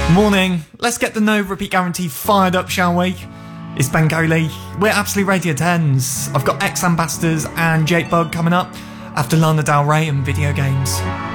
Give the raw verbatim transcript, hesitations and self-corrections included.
Morning. Let's get the no repeat guarantee fired up, shall we? It's Ben Coley. We're absolutely Radio tens. I've got X Ambassadors and Jake Bugg coming up after Lana Del Rey and video games.